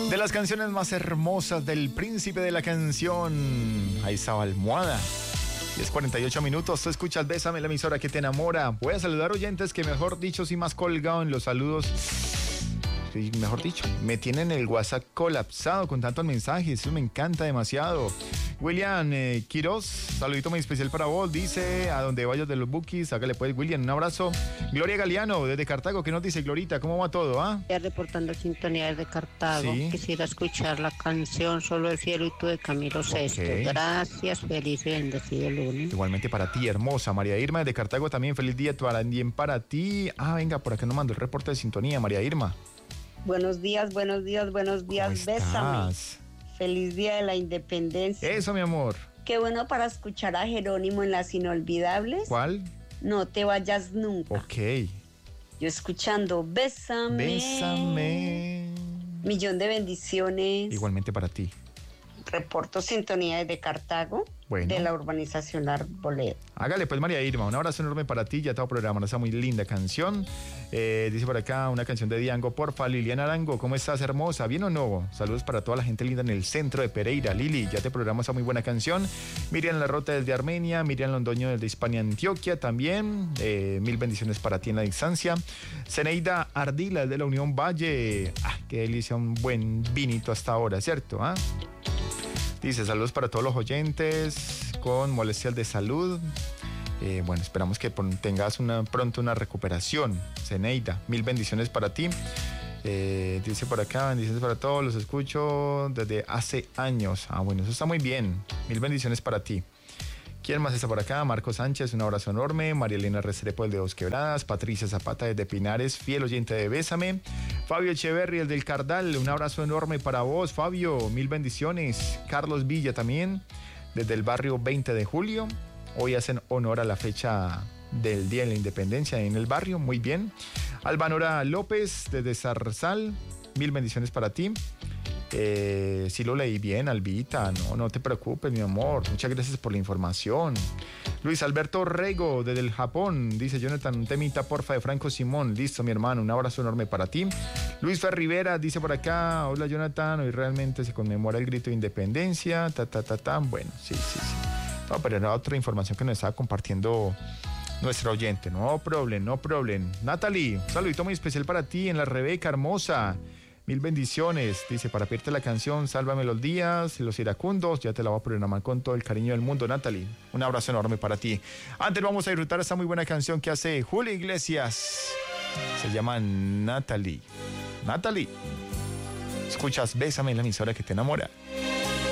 De las canciones más hermosas del príncipe de la canción, ahí estaba Almohada. 10:48 minutos, tú escuchas Bésame, la emisora que te enamora. Voy a saludar oyentes que, mejor dicho, sí más colgado en los saludos. Sí, mejor dicho, me tienen el WhatsApp colapsado con tantos mensajes, eso me encanta demasiado. William Quiroz, saludito muy especial para vos, dice, a donde vayas de los Bukis, hágale pues, William, un abrazo. Gloria Galeano, desde Cartago, ¿qué nos dice, Glorita? ¿Cómo va todo, ah? Reportando sintonía desde Cartago, sí. Quisiera escuchar la canción Solo el cielo y tú de Camilo Sesto. Gracias, feliz y bendecido lunes. Igualmente para ti, hermosa. María Irma desde Cartago también, feliz día también para ti. Ah, venga, por acá nos mandó el reporte de sintonía, María Irma. Buenos días, Bésame. Feliz día de la independencia. Eso, mi amor. Qué bueno para escuchar a Jerónimo en Las Inolvidables. ¿Cuál? No te vayas nunca. Ok. Yo escuchando Bésame. Bésame. Millón de bendiciones. Igualmente para ti. Reporto sintonía desde Cartago, de la urbanización Arboleda. Hágale pues, María Irma, un abrazo enorme para ti, ya te voy a programar esa muy linda canción. Dice por acá una canción de Diango, porfa. Liliana Arango, ¿cómo estás, hermosa? ¿Bien o no? Saludos para toda la gente linda en el centro de Pereira. Lili, ya te programo esa muy buena canción. Miriam Larrota desde Armenia, Miriam Londoño desde Hispania, Antioquia también. Mil bendiciones para ti en la distancia. Zeneida Ardila de la Unión Valle. Ah, qué delicia, un buen vinito hasta ahora, ¿cierto? ¿Ah? Dice, saludos para todos los oyentes con molestias de salud. Bueno, esperamos que tengas pronto una recuperación, Zeneida. Mil bendiciones para ti. Dice por acá, bendiciones para todos, los escucho desde hace años. Ah, bueno, eso está muy bien. Mil bendiciones para ti. ¿Quién más está por acá? Marco Sánchez, un abrazo enorme. María Elena Restrepo, el de Dos Quebradas. Patricia Zapata, desde Pinares, fiel oyente de Bésame. Fabio Echeverri, el del Cardal, un abrazo enorme para vos, Fabio. Mil bendiciones. Carlos Villa también, desde el barrio 20 de julio. Hoy hacen honor a la fecha del Día de la Independencia en el barrio, muy bien. Albanora López, desde Zarzal, mil bendiciones para ti. Sí lo leí bien, Albita, no te preocupes, mi amor, muchas gracias por la información. Luis Alberto Rego, desde el Japón, dice Jonathan, un temita porfa de Franco Simón. Listo, mi hermano, un abrazo enorme para ti. Luis Fer Rivera dice por acá, hola Jonathan, hoy realmente se conmemora el grito de independencia, bueno, sí. No, pero era otra información que nos estaba compartiendo nuestra oyente, no problem. Natalie, un saludito muy especial para ti en la Rebeca hermosa. Mil bendiciones, dice, para pedirte la canción Sálvame los días, los iracundos, ya te la voy a programar con todo el cariño del mundo, Natalie. Un abrazo enorme para ti. Antes vamos a disfrutar esta muy buena canción que hace Julio Iglesias. Se llama Natalie. Escuchas Bésame, la emisora que te enamora.